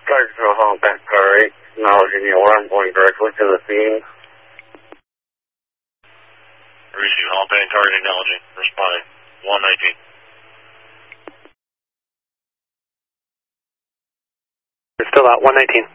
Clarksville Hall, back car 8, acknowledging you. I'm going directly to the scene. Receive Hall Bank car acknowledging. Responding. 119. It's still out, 119.